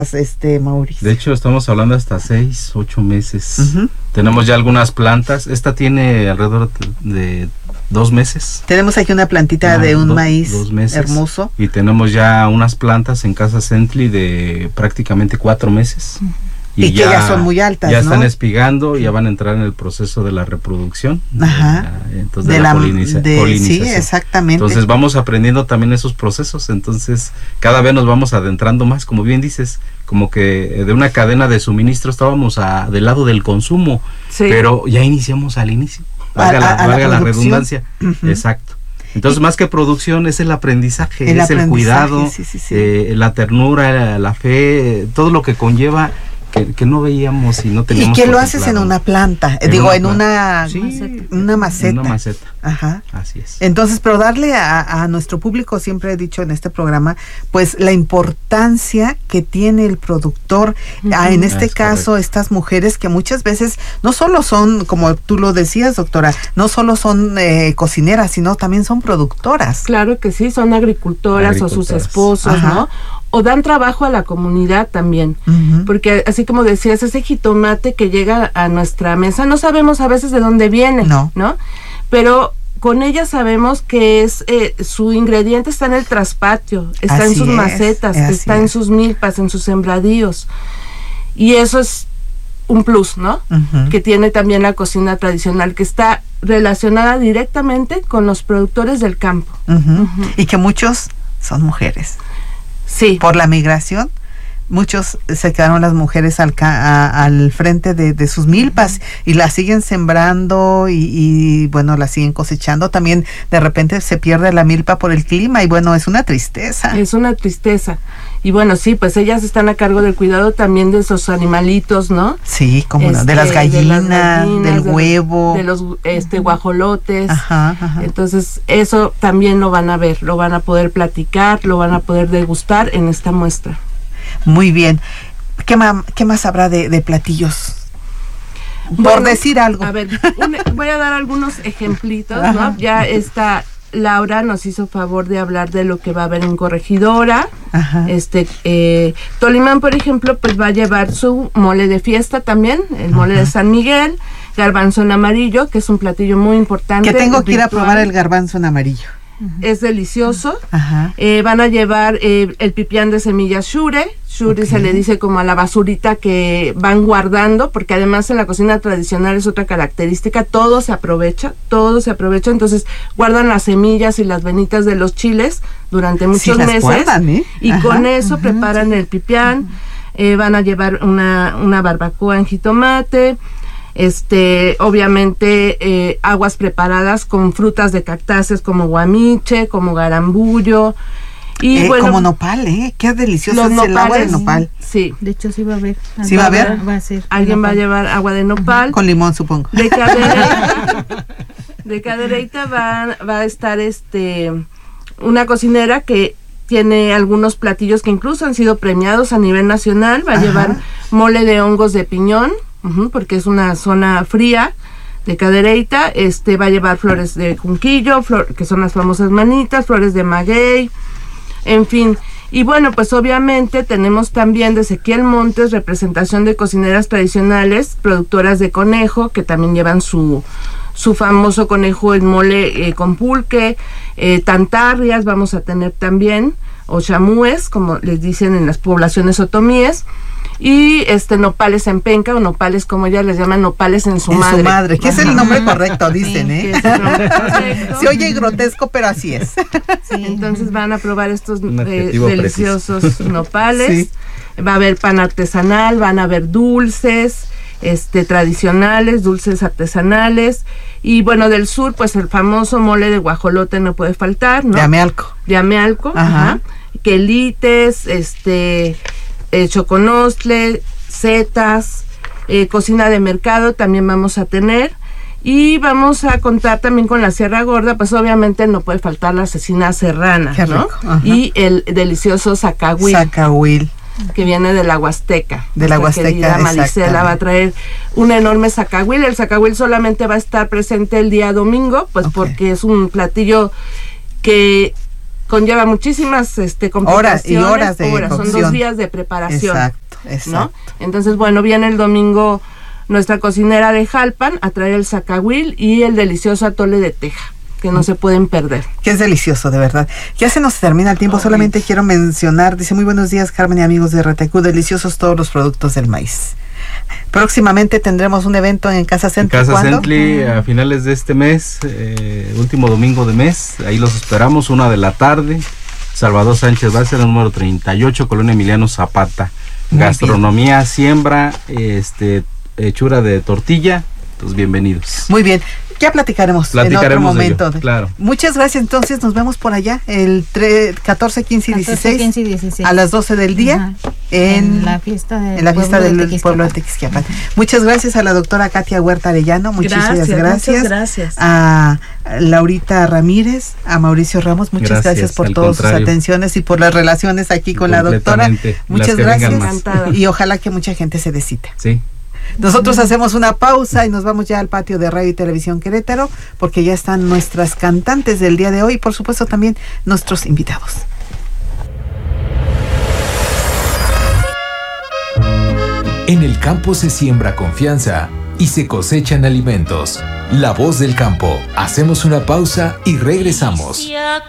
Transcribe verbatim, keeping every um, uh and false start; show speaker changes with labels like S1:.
S1: este Mauricio.
S2: De hecho, estamos hablando hasta seis, ocho meses.
S1: Uh-huh.
S2: Tenemos ya algunas plantas. Esta tiene alrededor de dos meses.
S1: Tenemos aquí una plantita ah, de un
S2: do,
S1: maíz
S2: dos meses,
S1: hermoso.
S2: Y tenemos ya unas plantas en Casa Centli de prácticamente cuatro meses.
S1: Uh-huh. Y, y ya, que ya son muy altas,
S2: ya
S1: ¿no?
S2: están espigando, ya van a entrar en el proceso de la reproducción.
S1: Ajá.
S2: De, entonces
S1: de,
S2: de
S1: la,
S2: la poliniza,
S1: de,
S2: polinización.
S1: Sí, exactamente.
S2: Entonces vamos aprendiendo también esos procesos. Entonces cada vez nos vamos adentrando más, como bien dices, como que de una cadena de suministro estábamos a, del lado del consumo, sí. Pero ya iniciamos al inicio. Valga, a, la, a valga la, la redundancia. Uh-huh. Exacto. Entonces, más que producción, es el aprendizaje,
S1: el
S2: es
S1: aprendizaje,
S2: el cuidado,
S1: sí, sí, sí.
S2: Eh, la ternura, la fe, todo lo que conlleva que, que no veíamos y no teníamos.
S1: Y que lo haces en una planta, en digo, una en una,
S2: sí,
S1: maceta. una maceta.
S2: En una maceta.
S1: Ajá.
S2: Así es.
S1: Entonces, pero darle a, a nuestro público, siempre he dicho en este programa, pues la importancia que tiene el productor, uh-huh. ah, en este es caso, correcto. Estas mujeres que muchas veces no solo son, como tú lo decías, doctora, no solo son eh, cocineras, sino también son productoras.
S3: Claro que sí, son agricultoras, agricultoras. O sus esposos, ajá. ¿no? O dan trabajo a la comunidad también, uh-huh. porque así como decías, ese jitomate que llega a nuestra mesa, no sabemos a veces de dónde viene,
S1: no,
S3: ¿no? Pero con ella sabemos que es eh, su ingrediente está en el traspatio, está así en sus es, macetas, está es. en sus milpas, en sus sembradíos, y eso es un plus, ¿no? Uh-huh. Que tiene también la cocina tradicional, que está relacionada directamente con los productores del campo.
S1: Uh-huh. Uh-huh. Y que muchos son mujeres.
S3: Sí.
S1: Por la migración, muchos se quedaron las mujeres al, ca- a, al frente de, de sus milpas uh-huh. y las siguen sembrando y, y bueno, las siguen cosechando. También de repente se pierde la milpa por el clima y bueno, es una tristeza.
S3: Es una tristeza. Y bueno, sí, pues ellas están a cargo del cuidado también de esos animalitos, ¿no?
S1: Sí, como este, no, de las gallinas, de las gallinas del de huevo.
S3: De los este guajolotes.
S1: Ajá, ajá.
S3: Entonces, eso también lo van a ver, lo van a poder platicar, lo van a poder degustar en esta muestra.
S1: Muy bien. ¿Qué, ma- qué más habrá de, de platillos? Por bueno, decir algo.
S3: A ver, un, voy a dar algunos ejemplitos, ajá. ¿no? Ya está... Laura nos hizo favor de hablar de lo que va a haber en Corregidora. Ajá. Este, eh, Tolimán, por ejemplo, pues va a llevar su mole de fiesta también, el mole Ajá. de San Miguel, garbanzo en amarillo, que es un platillo muy importante.
S1: Que tengo que ir a probar el garbanzo en amarillo.
S3: Es delicioso. Ajá. Eh, van a llevar eh, el pipián de semillas shure. Shure okay. se le dice como a la basurita que van guardando, porque además en la cocina tradicional es otra característica, todo se aprovecha, todo se aprovecha, entonces guardan las semillas y las venitas de los chiles durante muchos sí, meses
S1: guardan, ¿eh?
S3: y
S1: Ajá,
S3: con eso
S1: ajá,
S3: preparan sí. el pipián, eh, van a llevar una, una barbacoa en jitomate, este obviamente eh, aguas preparadas con frutas de cactáceas como guamiche, como garambullo y
S1: eh,
S3: bueno,
S1: como nopal, eh, qué delicioso es
S3: nopales,
S1: el agua de nopal.
S3: Sí,
S4: de hecho sí va a haber.
S1: Sí va a haber.
S4: Va a ser.
S3: Alguien va a llevar agua de nopal.
S1: Uh-huh. Con limón, supongo.
S3: De cadereita, de cadereita va, va a estar este una cocinera que tiene algunos platillos que incluso han sido premiados a nivel nacional. Va a Ajá. llevar mole de hongos de piñón. Uh-huh, porque es una zona fría de Cadereyta. Este va a llevar flores de junquillo, flor, que son las famosas manitas, flores de maguey, en fin. Y bueno, pues obviamente tenemos también de Ezequiel Montes representación de cocineras tradicionales, productoras de conejo, que también llevan su su famoso conejo en mole eh, con pulque, eh, tantarrias vamos a tener también, o chamúes, como les dicen en las poblaciones otomíes. Y este nopales en penca, o nopales como ellas les llaman, nopales en su
S1: en
S3: madre.
S1: su madre, que Ajá. es el nombre correcto, dicen, sí, ¿eh?
S3: Es el nombre correcto.
S1: Se oye grotesco, pero así es.
S3: Sí. Entonces van a probar estos eh, deliciosos preciso. nopales. Sí. Va a haber pan artesanal, van a haber dulces, este tradicionales, dulces artesanales. Y bueno, del sur, pues el famoso mole de guajolote no puede faltar, ¿no?
S1: De Amealco.
S3: De Amealco, ajá. ajá. Quelites, este... Eh, choconostle, setas, eh, cocina de mercado también vamos a tener, y vamos a contar también con la Sierra Gorda, pues obviamente no puede faltar la cecina serrana,
S1: Qué
S3: ¿no?
S1: rico,
S3: y el delicioso zacahuil,
S1: zacahuil,
S3: que viene de la Huasteca.
S1: De la Huasteca,
S3: Marisela va a traer un enorme zacahuil. El zacahuil solamente va a estar presente el día domingo, pues okay. porque es un platillo que conlleva muchísimas este,
S1: horas y horas de
S3: horas, son dos días de preparación.
S1: Exacto, exacto.
S3: ¿no? Entonces, bueno, viene el domingo nuestra cocinera de Jalpan a traer el zacahuil y el delicioso atole de teja, que no se pueden perder.
S1: Que es delicioso, de verdad. Ya se nos termina el tiempo, oh, solamente sí. quiero mencionar, dice, muy buenos días, Carmen y amigos de R T Q, deliciosos todos los productos del maíz. Próximamente tendremos un evento en Casa Centli.
S2: En Casa Centli a finales de este mes, eh, último domingo de mes, ahí los esperamos, una de la tarde, Salvador Sánchez Bárcena, número treinta y ocho, Colonia Emiliano Zapata. Muy Gastronomía, bien. Siembra, este, hechura de tortilla, pues bienvenidos.
S1: Muy bien. Ya platicaremos, platicaremos en otro momento.
S2: Ello, claro.
S1: Muchas gracias, entonces nos vemos por allá el catorce, quince y dieciséis a las doce del día en,
S4: en la fiesta del,
S1: en la fiesta
S4: pueblo,
S1: del
S4: de
S1: pueblo de Tequisquiapan. Uh-huh. Muchas gracias a la doctora Katia Huerta Arellano, muchísimas gracias.
S3: Gracias. Muchas gracias.
S1: A Laurita Ramírez, a Mauricio Ramos, muchas gracias, gracias por todas sus atenciones y por las relaciones aquí con la doctora. Muchas gracias y ojalá que mucha gente se dé cita.
S2: Sí.
S1: Nosotros hacemos una pausa y nos vamos ya al patio de Radio y Televisión Querétaro, porque ya están nuestras cantantes del día de hoy y por supuesto también nuestros invitados.
S5: En el campo se siembra confianza y se cosechan alimentos. La voz del campo. Hacemos una pausa y regresamos.